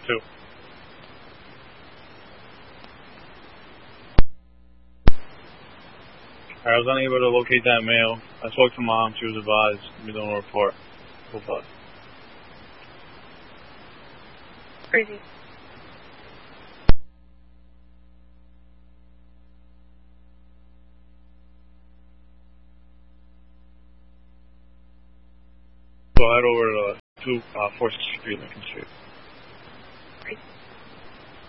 2. I was unable to locate that male. I spoke to Mom. She was advised. We don't report. Go Crazy. So head over to 2 4th Street, Lincoln Street.